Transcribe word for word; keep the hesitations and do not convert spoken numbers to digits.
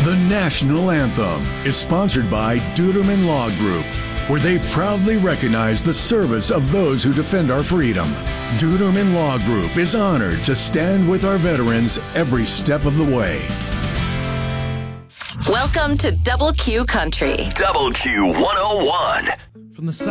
The national anthem is sponsored by Duderman Law Group, where they proudly recognize the service of those who defend our freedom. Duderman Law Group is honored to stand with our veterans every step of the way. Welcome to Double Q Country. Double Q one oh one. From the